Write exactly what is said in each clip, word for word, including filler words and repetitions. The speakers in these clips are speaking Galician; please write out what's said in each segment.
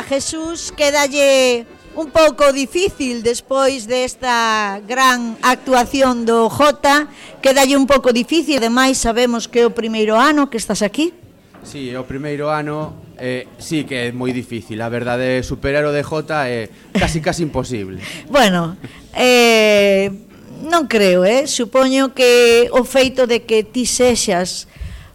a Jesús quédalle un pouco difícil despois desta gran actuación do Jota, quédalle un pouco difícil, ademais sabemos que é o primeiro ano que estás aquí. Sí, o primeiro ano eh, sí que é moi difícil, a verdade, superar o de Jota é casi casi imposible. Bueno, eh, non creo, eh? Supoño que o feito de que ti sexas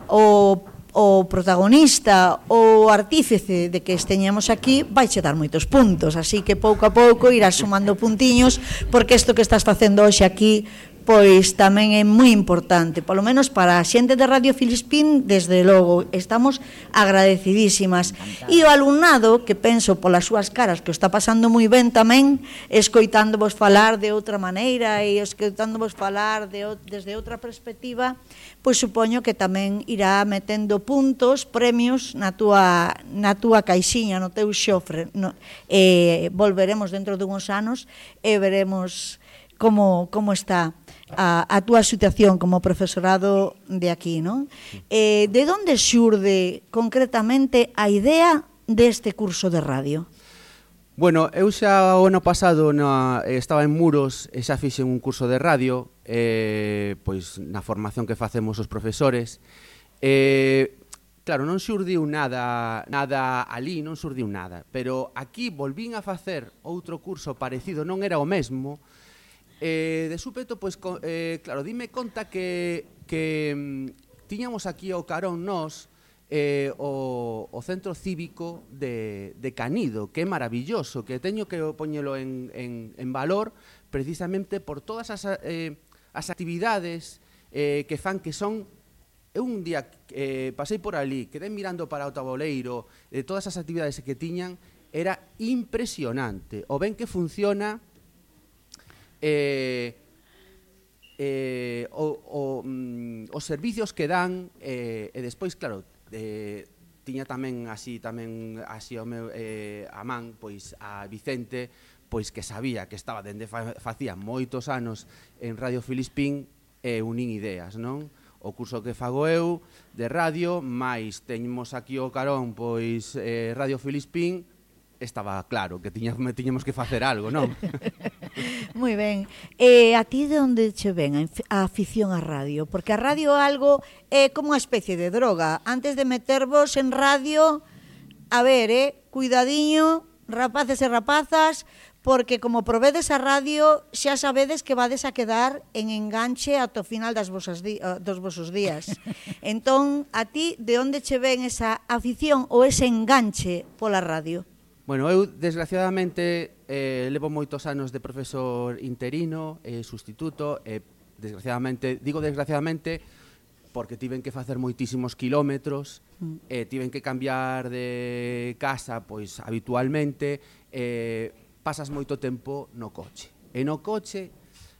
o o protagonista, o artífice de que esteñamos aquí, vai che dar moitos puntos, así que pouco a pouco irás sumando puntiños, porque isto que estás facendo hoxe aquí, pois tamén é moi importante, polo menos para a xente de Radio Filispín, desde logo, estamos agradecidísimas. E o alumnado, que penso polas súas caras que o está pasando moi ben tamén, escoitándovos falar de outra maneira e escoitándovos falar de, desde outra perspectiva, pois supoño que tamén irá metendo puntos, premios na túa, na túa caixiña, no teu xofre. No, e volveremos dentro dunhos anos e veremos como, como está a, a túa situación como profesorado de aquí, non? Eh, de onde xurde concretamente a idea deste curso de radio? Bueno, eu xa o ano pasado na, estaba en Muros e xa fixen un curso de radio, eh, pois na formación que facemos os profesores. Eh, claro, non xurdiu nada, nada ali, non xurdiu nada, pero aquí volvín a facer outro curso parecido, non era o mesmo. Eh, de súpeto, pois, co, eh, claro, dime conta que, que mm, tiñamos aquí ao carón nós eh, o, o centro cívico de, de Canido, que é maravilloso, que teño que poñelo en, en, en valor precisamente por todas as, eh, as actividades eh, que fan que son. Eu un día eh, pasei por ali, quedei mirando para o tabuleiro, de eh, todas as actividades que tiñan, era impresionante o ben que funciona. Eh, eh, o, o, mm, os servicios que dan eh, e despois, claro, eh, tiña tamén así tamén así o meu eh, a man, pois a Vicente, pois que sabía que estaba dende fa, facía moitos anos en Radio Filispín e unín ideas, non? O curso que fago eu de radio, máis teñemos aquí o carón, pois eh, Radio Filispín, estaba claro que tiñamos, tiñamos que facer algo, non? Moi ben. E a ti de onde che ven a afición á radio? Porque a radio algo é como unha especie de droga. Antes de metervos en radio, a ver, eh, cuidadiño, rapaces e rapazas, porque como provedes a radio, xa sabedes que vades a quedar en enganche ata o final das vosas di, dos vosos días. Entón, a ti de onde che ven esa afición ou ese enganche pola radio? Bueno, eu, desgraciadamente, eh, levo moitos anos de profesor interino, eh, sustituto, e, eh, desgraciadamente, digo desgraciadamente, porque tiven que facer moitísimos kilómetros, mm. eh, tiven que cambiar de casa, pois, habitualmente, eh, pasas moito tempo no coche. E no coche,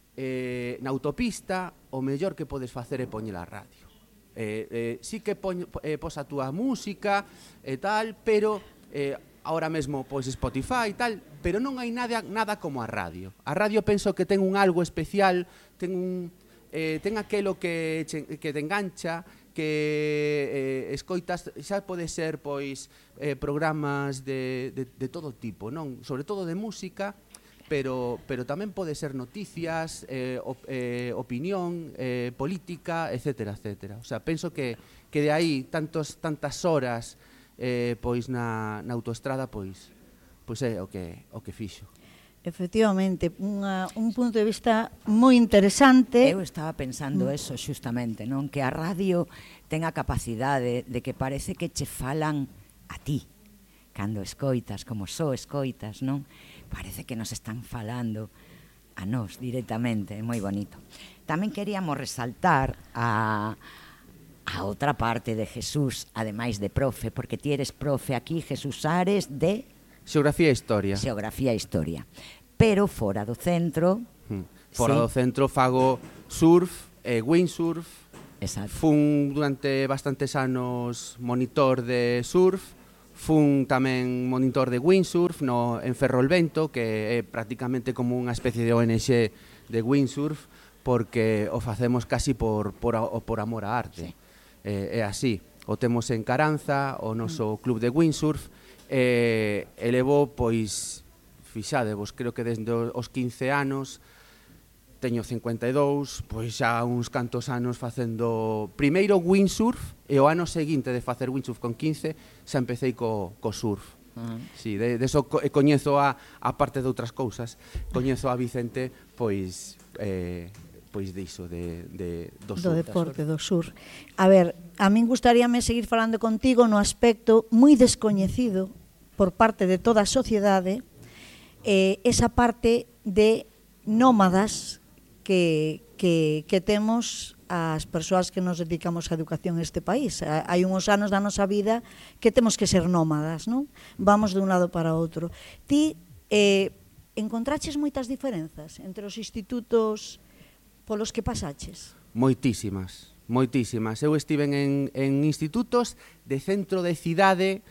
eh, na autopista, o mellor que podes facer é poñer a radio. Eh, eh, sí que poñ, eh, pos a túa música e tal, pero... Eh, ahora mesmo, pois, Spotify e tal, pero non hai nada, nada como a radio. A radio penso que ten un algo especial, ten un eh, ten aquelo que, que te engancha, que eh, escoitas, xa pode ser, pois, eh, programas de, de, de todo tipo, non? Sobre todo de música, pero, pero tamén pode ser noticias, eh, op, eh, opinión, eh, política, etcétera, etcétera. O sea, penso que, que de aí tantos, tantas horas Eh, pois na, na autoestrada, pois pois é o que o que fixo. Efectivamente, unha, un punto de vista moi interesante. Eu estaba pensando mm. eso xustamente, non? Que a radio ten a capacidade de que parece que che falan a ti cando escoitas, como só escoitas, non? Parece que nos están falando a nós directamente, é moi bonito. Tamén queríamos resaltar a a outra parte de Jesús, ademais de profe, porque ti eres profe aquí, Jesús Ares, de... Xeografía e Historia. Xeografía e Historia. Pero fora do centro... Hmm. Fora sí. do centro fago surf e windsurf. Exacto. Fun durante bastantes anos monitor de surf, fun tamén monitor de windsurf no, en Ferrolvento, que é prácticamente como unha especie de O N G de windsurf, porque o facemos casi por, por, por amor á arte. Sí. Eh, é así, o temos en Caranza, o noso club de windsurf, e, e levo, pois, fixadevos, creo que desde os quince anos, teño cincuenta e dous, pois xa uns cantos anos facendo primeiro windsurf e o ano seguinte de facer windsurf con quince xa empecéi co, co surf. Uh-huh. Sí, de, de eso co, coñezo a, a parte de outras cousas, coñezo a Vicente pois eh, pois diso de, de, do, do surf. deporte, do surf. A ver, a min gustaríame seguir falando contigo no aspecto moi descoñecido por parte de toda a sociedade, eh, esa parte de nómadas que, que, que temos as persoas que nos dedicamos á educación neste país. Hai uns anos da nosa vida que temos que ser nómadas, non? Vamos de un lado para outro. Ti eh, encontraches moitas diferenzas entre os institutos polos que pasaches? Moitísimas, moitísimas. Eu estive en, en institutos de centro de cidade,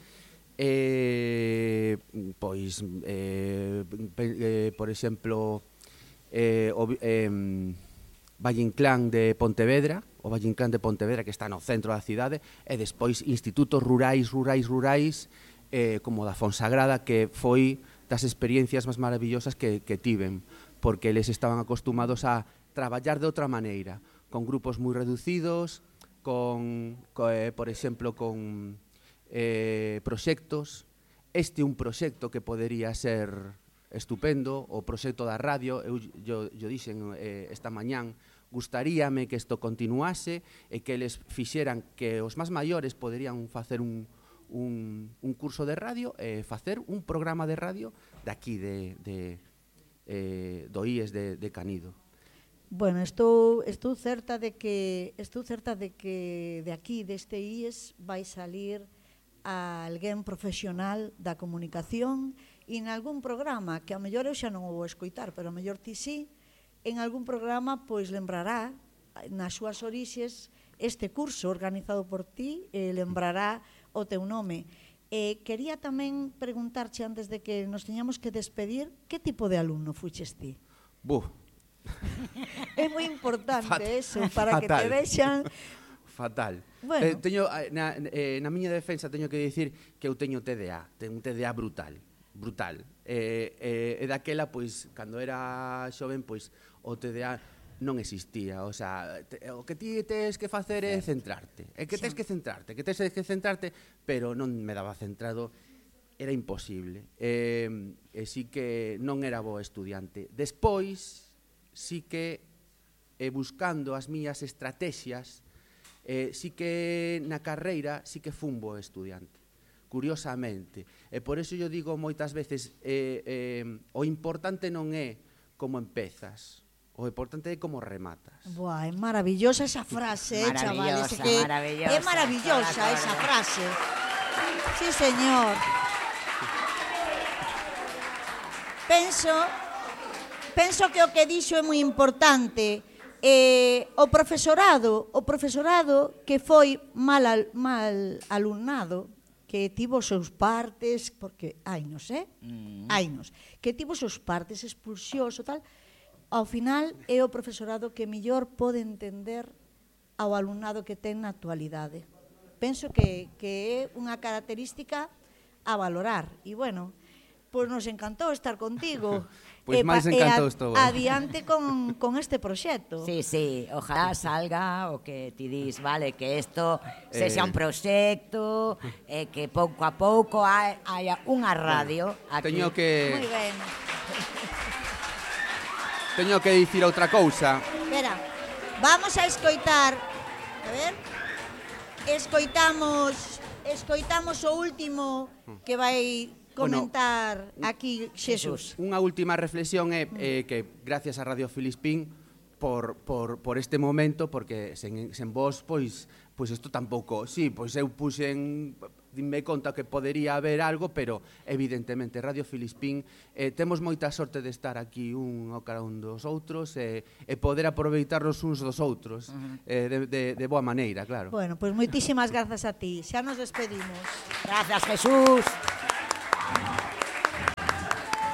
eh, pois, eh, eh, por exemplo, eh, o, eh, Valle Inclán de Pontevedra, o Valle Inclán de Pontevedra que está no centro da cidade, e despois institutos rurais, rurais, rurais, eh, como da Fonsagrada, que foi das experiencias máis maravillosas que, que tiven, porque eles estaban acostumados a traballar de outra maneira, con grupos moi reducidos, con, co, eh, por exemplo, con eh, proxectos. Este é un proxecto que podería ser estupendo, o proxecto da radio. Eu yo, yo dixen eh, esta mañán, gustaríame que isto continuase e que eles fixeran que os máis maiores poderían facer un, un, un curso de radio e eh, facer un programa de radio de aquí, de, de, eh, do I E S de, de Canido. Bueno, estou, estou certa de que estou certa de que de aquí, deste I E S, vai salir a alguén profesional da comunicación e en algún programa, que a mellor eu xa non o vou escoitar, pero a mellor ti sí, en algún programa pois lembrará nas súas orixes este curso organizado por ti, e lembrará o teu nome. E quería tamén preguntarche antes de que nos teñamos que despedir, que tipo de alumno fuches ti? Buf. É moi importante Fatal. Eso, para Fatal. que te vexan. Fatal. Bueno. Eh, teño, na, eh, na miña defensa teño que dicir que eu teño T D A, teño un T D A brutal, brutal. E eh, eh, daquela, pois, cando era xoven, pois, o T D A non existía, o sea, te, o que ti tes que facer é centrarte, é que tes que centrarte, que tes que centrarte, pero non me daba centrado, era imposible. E, e sí que non era bo estudiante. Despois, sí que, eh, buscando as miñas estrategias, eh, sí que na carreira sí que fun bo estudiante, curiosamente. E por eso eu digo moitas veces, eh, eh, o importante non é como empezas, o importante é como rematas. Buah, é maravillosa esa frase, eh, chavales. Maravillosa, que maravillosa. É maravillosa esa frase. Sí, señor. Penso, penso que o que dixo é moi importante. Eh, o profesorado, o profesorado que foi mal, al, mal alumnado, que tivo os seus partes, porque hainos, eh? Mm. Hainos, que tivo os seus partes, expulsións ou tal, ao final é o profesorado que mellor pode entender ao alumnado que ten na actualidade. Penso que, que é unha característica a valorar. E, bueno, pois nos encantou estar contigo. Pois máis encantou estou. Adiante con, con este proxecto. Sí, sí, ojalá salga o que ti dis, vale, que isto eh. sexa un proxecto, eh, que pouco a pouco haya unha radio aquí. Teño que... Moi ben. Teño que dicir outra cousa. Espera, vamos a escoitar, a ver, escoitamos, escoitamos o último que vai comentar bueno, aquí Xesús. Unha última reflexión é eh, que gracias a Radio Filispín por, por, por este momento, porque sen, sen vos, pois, pois isto tampouco, sí, pois eu puxen, dime conta que podería haber algo, pero evidentemente Radio Filispín eh, temos moita sorte de estar aquí un ao cara un dos outros e, e poder aproveitarnos uns dos outros uh-huh. eh, de, de, de boa maneira, claro. Bueno, pois moitísimas grazas a ti, xa nos despedimos. Grazas, Jesús.